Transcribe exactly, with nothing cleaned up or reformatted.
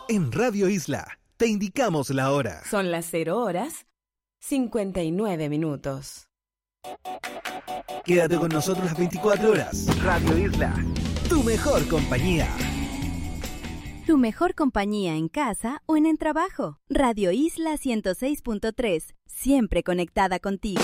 En Radio Isla te indicamos la hora. Son las cero horas cincuenta y nueve minutos. Quédate con nosotros las veinticuatro horas. Radio Isla, tu mejor compañía. Tu mejor compañía en casa o en el trabajo. Radio Isla ciento seis punto tres, siempre conectada contigo.